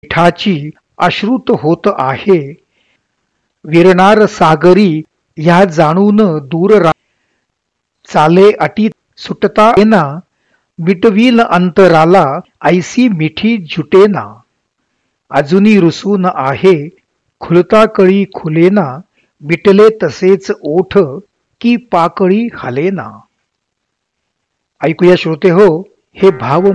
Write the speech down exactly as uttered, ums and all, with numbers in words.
मिठाची अश्रुत होत आहे. विरणार सागरी ह्या जाणून दूर रा चाले अटी सुटता येना. मिटवील अंतराला ऐसी मिठी जुटेना. अजुनी रुसून आहे खुलता कळी खुलेना. मिटले तसेच ओठ की पाकळी हलेना. ऐकूया श्रोते हो हे भाव